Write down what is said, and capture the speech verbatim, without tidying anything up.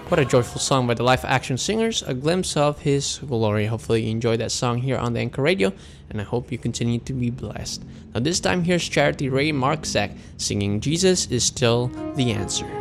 What a joyful song by the Live Action Singers, A Glimpse of His Glory. Hopefully you enjoyed that song here on the Anchor Radio, and I hope you continue to be blessed. Now this time here's Charity Ray Mark Zach singing Jesus is Still the Answer.